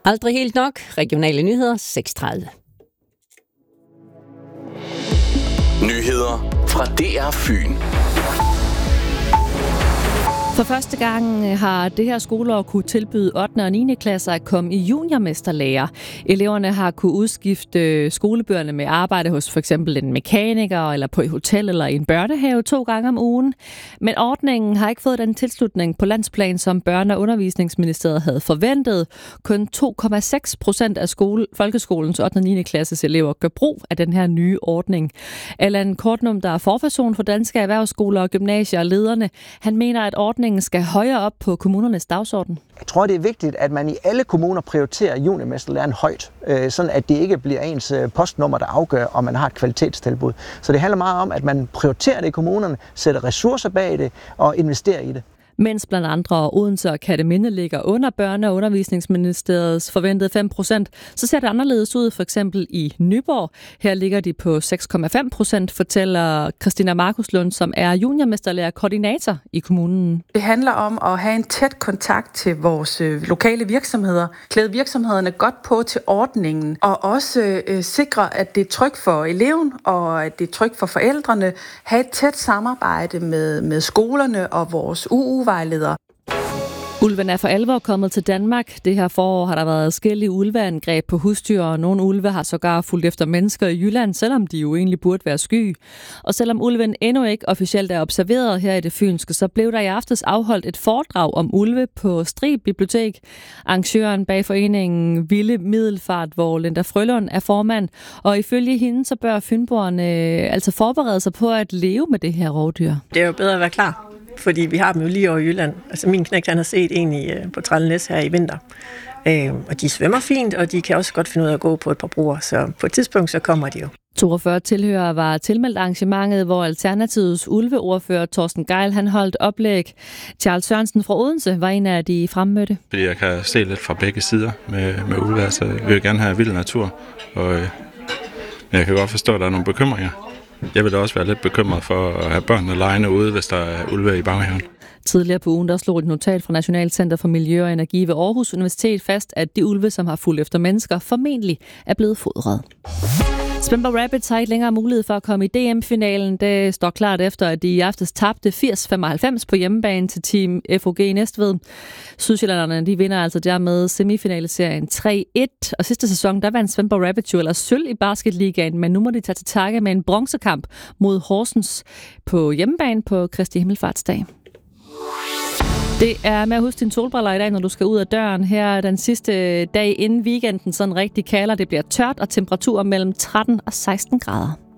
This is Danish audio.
Aldrig helt nok. Regionale nyheder 6:30. Nyheder fra DR Fyn. For første gang har det her skoleår kunne tilbyde 8. og 9. klasser at komme i juniormesterlærer. Eleverne har kunne udskifte skolebøgerne med arbejde hos for eksempel en mekaniker, eller på et hotel eller i en børnehave 2 gange om ugen. Men ordningen har ikke fået den tilslutning på landsplan, som Børne- og Undervisningsministeriet havde forventet. Kun 2,6% af folkeskolens 8. og 9. klasses elever gør brug af den her nye ordning. Allan Kortnum, der er forperson for Danske Erhvervsskoler og Gymnasier og lederne, han mener, at ordningen skal højere op på kommunernes dagsorden. Jeg tror, det er vigtigt, at man i alle kommuner prioriterer juniormesterlæren højt, sådan at det ikke bliver ens postnummer, der afgør, om man har et kvalitetstilbud. Så det handler meget om, at man prioriterer det i kommunerne, sætter ressourcer bag det og investerer i det. Mens blandt andre Odense og Kerteminde ligger under Børne- og Undervisningsministeriets forventede 5%, så ser det anderledes ud for eksempel i Nyborg. Her ligger de på 6,5%, fortæller Christina Markuslund, som er juniormesterlærer-koordinator i kommunen. Det handler om at have en tæt kontakt til vores lokale virksomheder, klæde virksomhederne godt på til ordningen, og også sikre, at det er trygt for eleven, og at det er trygt for forældrene. Have et tæt samarbejde med skolerne og vores UU-vejledere. Ulven er for alvor kommet til Danmark. Det her forår har der været adskillige ulveangreb på husdyr, og nogle ulve har sågar fulgt efter mennesker i Jylland, selvom de jo egentlig burde være sky. Og selvom ulven endnu ikke officielt er observeret her i det fynske, så blev der i aftes afholdt et foredrag om ulve på Strib Bibliotek. Arrangøren bag foreningen Vilde Middelfart, hvor Linda Frølund er formand, og ifølge hende, så bør fynboerne altså forberede sig på at leve med det her rovdyr. Det er jo bedre at være klar. Fordi vi har dem jo lige over i Jylland. Altså min knægt, han har set en på Trællenæs her i vinter. Og de svømmer fint, og de kan også godt finde ud af at gå på et par broer. Så på et tidspunkt, så kommer de jo. 42 tilhørere var tilmeldt arrangementet, hvor Alternativets ulveordfører Torsten Geil, han holdt oplæg. Charles Sørensen fra Odense var en af de fremmødte. Fordi jeg kan se lidt fra begge sider med ulve. Altså, vi vil gerne have vild natur, men jeg kan godt forstå, at der er nogle bekymringer. Jeg vil da også være lidt bekymret for at have børnene legende ude, hvis der er ulve i baghaven. Tidligere på ugen der slog et notat fra Nationalt Center for Miljø og Energi ved Aarhus Universitet fast, at de ulve, som har fulgt efter mennesker, formentlig er blevet fodret. Svendborg Rabbits har ikke længere mulighed for at komme i DM-finalen. Det står klart efter, at de i aftes tabte 80-95 på hjemmebane til Team FOG i Næstved. Sydsjællanderne de vinder altså dermed semifinaliserien 3-1. Og sidste sæson, der vandt Svendborg Rabbits jo ellers sølv i basketligaen, men nu må de tage til takke med en bronzekamp mod Horsens på hjemmebane på Kristi Himmelfartsdag. Det er med at huske dine solbriller i dag, når du skal ud af døren. Her er den sidste dag inden weekenden sådan rigtig kalder. Det bliver tørt og temperaturer mellem 13 og 16 grader.